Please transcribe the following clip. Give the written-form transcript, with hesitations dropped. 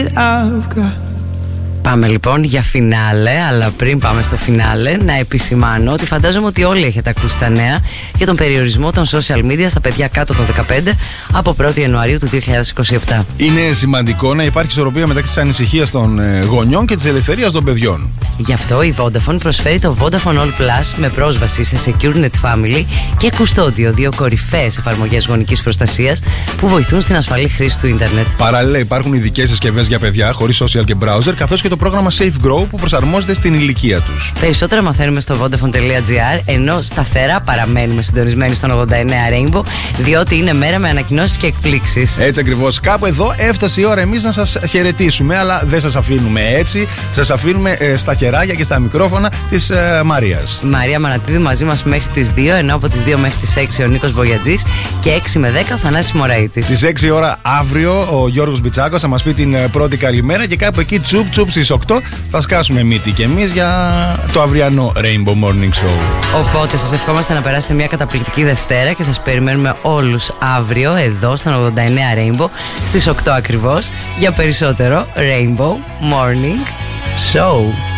Πάμε λοιπόν για φινάλε, αλλά πριν πάμε στο φινάλε να επισημάνω ότι φαντάζομαι ότι όλοι έχετε ακούσει τα νέα για τον περιορισμό των social media στα παιδιά κάτω των 15 από 1η Ιανουαρίου του 2027. Είναι σημαντικό να υπάρχει ισορροπία μεταξύ της ανησυχίας των γονιών και της ελευθερίας των παιδιών. Γι' αυτό η Vodafone προσφέρει το Vodafone All Plus με πρόσβαση σε Secure Net Family και Κουστόντιο, δύο κορυφαίες εφαρμογές γονικής προστασίας που βοηθούν στην ασφαλή χρήση του ίντερνετ. Παράλληλα, υπάρχουν ειδικές συσκευές για παιδιά χωρίς social και browser, καθώς και το πρόγραμμα Safe Grow που προσαρμόζεται στην ηλικία τους. Περισσότερα μαθαίνουμε στο Vodafone.gr, ενώ σταθερά παραμένουμε συντονισμένοι στον 89 Rainbow, διότι είναι μέρα με ανακοινώσεις και εκπλήξεις. Έτσι ακριβώς. Κάπου εδώ έφτασε η ώρα εμείς να σας χαιρετήσουμε, αλλά δεν σας αφήνουμε έτσι. Σας αφήνουμε στα χεράκια και στα μικρόφωνα της Μαρίας. Μαρία Μανατίδη μαζί μας μέχρι τις 2, ενώ από τις 2 μέχρι τις 6 ο Νίκος Μπογιατζής και 6 με 10 ο Θανάσης Μωραΐτης. Στις 6 ώρα αύριο ο Γιώργος Μπιτσάκος θα μας πει την πρώτη καλημέρα και κάπου εκεί τσουπ στις 8 θα σκάσουμε μύτη και εμείς για το αυριανό Rainbow Morning Show. Οπότε σας ευχόμαστε να περάσετε μια καταπληκτική Δευτέρα και σας περιμένουμε όλους αύριο εδώ στον 89 Rainbow στις 8 ακριβώς για περισσότερο Rainbow Morning Show.